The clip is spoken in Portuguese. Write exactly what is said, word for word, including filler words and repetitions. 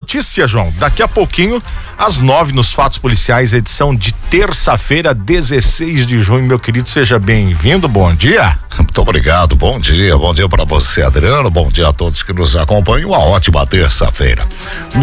notícia, João. Daqui a pouquinho, às nove, nos Fatos Policiais, edição de terça-feira, dezesseis de junho. Meu querido, seja bem-vindo. Bom dia. Muito obrigado. Bom dia. Bom dia para você, Adriano. Bom dia a todos que nos acompanham. Uma ótima terça-feira.